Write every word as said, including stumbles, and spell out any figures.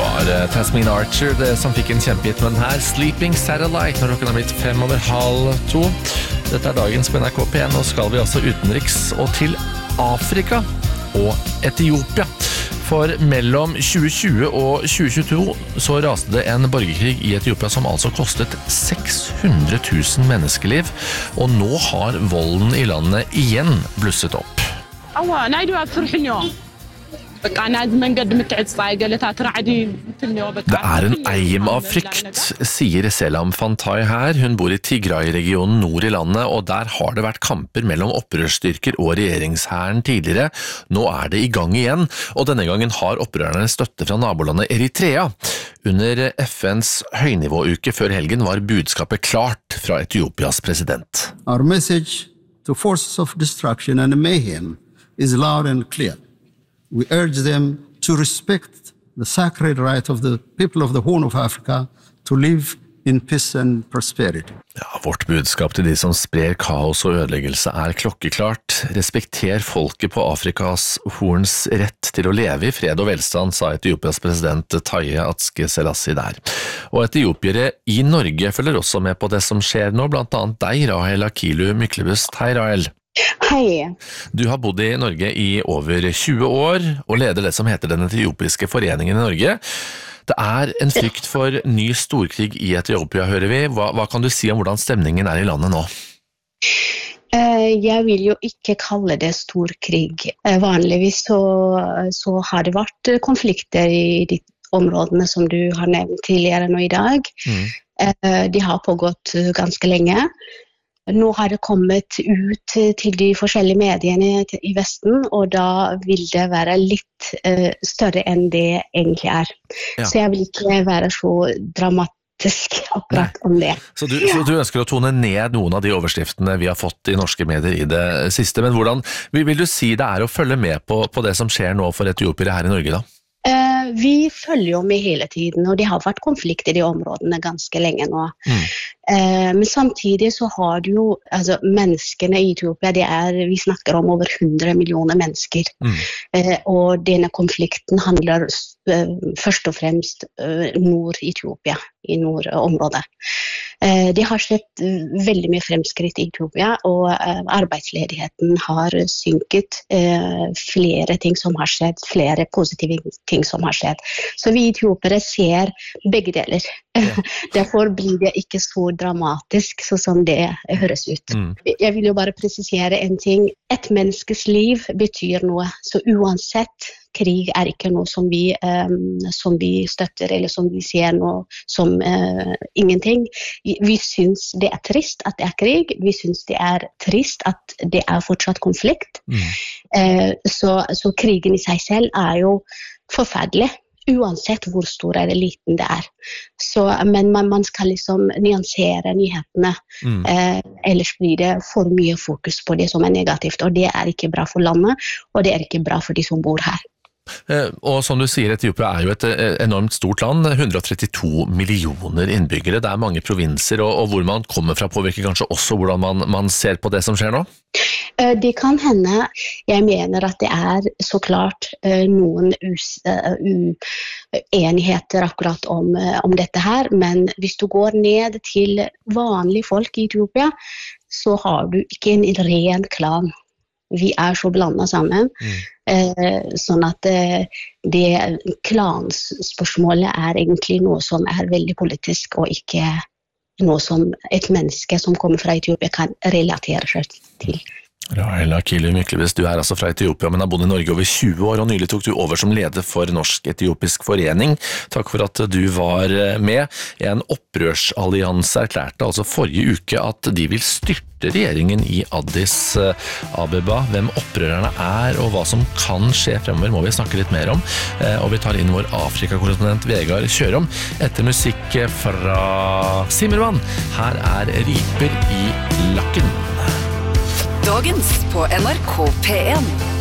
var Tasmin Archer det som fikk en kjempehit med den her Sleeping Satellite når klokken har blitt fem over halv to. Dette er dagens på N R K P en, og skal vi altså utenriks og til Afrika og Etiopia. For mellom tjue tjue og tjue tjueto så raste det en borgerkrig i Etiopia som altså kostet seks hundre tusen menneskeliv, og nå har volden i landet igjen blusset opp. Det er en eim av frykt, sier Selam Fantai her. Hun bor i Tigray-regionen nord i landet, og der har det vært kamper mellom opprørsstyrker og regjeringshæren tidligere. Nå er det i gang igjen, og denne gangen har opprørerne støtte fra nabolandet Eritrea. Under F N's høynivåuke før helgen var budskapet klart fra Etiopias president. Our message to forces of destruction and mayhem is loud and clear. We urge them to respect the sacred right of the people of the Horn of Africa to live in peace and prosperity. Ja, vårt budskap til de som sprer kaos og ødeleggelse er klokkeklart. Respekter folket på Afrikas Horns rett til å leve i fred og velstand, sa Etiopias president Taye Atske Selassie der. Og etiopiere i Norge følger også med på det som skjer nå, blant annet deg, Rahel Akilu Myklebust. Hei, Rahel. Hei. Du har bodd i Norge i over tjue år, og leder det som heter den etiopiske foreningen i Norge. Det er en frykt for ny storkrig i Etiopia, hører vi. Hva, hva kan du si om hvordan stemningen er i landet nå? Jeg vil jo ikke kalle det storkrig. Vanligvis så, så har det vært konflikter i de områdene som du har nevnt tidligere nå i dag. Mm. De har pågått ganske lenge. Nå har det kommet ut til de forskjellige mediene i Vesten, og da vil det være litt uh, større enn det egentlig er. Ja. Så jeg vil ikke være så dramatisk akkurat om det. Så du, ja. så du ønsker å tone ned noen av de overskriftene vi har fått i norske medier i det siste, men hvordan vil du si det er å følge med på, på det som skjer nå for etiopiere her i Norge da? Uh, vi følger jo med hele tiden, og det har vært konflikter i de områdene ganske lenge nå. Mm. Uh, men samtidig så har du jo, altså menneskene i Etiopia, det er, vi snakker om over hundre millioner mennesker. Mm. Uh, og denne konflikten handler uh, først og fremst uh, nord-Etiopia, i nordområdet. Uh, det har skjedd uh, veldig mye fremskritt i Etiopia, og uh, arbeidsledigheten har synket. Uh, flere ting som har skjedd, flere positive ting som har skjedd. Så vi etiopiere ser begge deler. Ja. Derfor blir det ikke så dramatisk sånn som det høres ut. Mm. Jeg vil jo bare presisere en ting. Et menneskes liv betyr noe, så uansett krig er ikke noe som vi, um, som vi støtter, eller som vi ser noe som uh, ingenting. Vi, vi synes det er trist at det er krig, vi synes det er trist at det er fortsatt konflikt. Mm. Uh, så, så krigen i seg selv er jo forferdelig, uansett hvor stor eller liten det er. Så, men man, man skal liksom nyansere nyhetene, mm. uh, ellers blir det for mye fokus på det som er negativt, og det er ikke bra for landet, og det er ikke bra for de som bor her. Og som du sier, Etiopia er jo et enormt stort land, hundre og trettito millioner innbyggere, det er mange provinser, og, og hvor man kommer fra påvirker kanskje også hvordan man, man ser på det som skjer nå? Det kan hende. Jeg mener at det er så klart noen uenigheter akkurat om, om dette her, men hvis du går ned til vanlige folk i Etiopia, så har du ikke en ren klan. Vi er så blandet sammen, mm. eh, sånn at eh, det klansspørsmålet er egentlig noe som er veldig politisk, og ikke noe som et menneske som kommer fra Etiopia kan relatere seg til. Rahel Akilu Myklebust, du er altså fra Etiopia, men har bodd i Norge over tjue år, og nylig tok du over som leder for Norsk-Etiopisk Forening. Takk for at du var med. En opprørsallianse erklærte altså forrige uke at de vil styrte regjeringen i Addis Abeba. Hvem opprørerne er, og hva som kan skje fremover, må vi snakke litt mer om. Og vi tar inn vår Afrika-korrespondent Vegard Kjørom etter musikk fra Simmermann. Her er Riper i lakken. Dagens på N R K P en.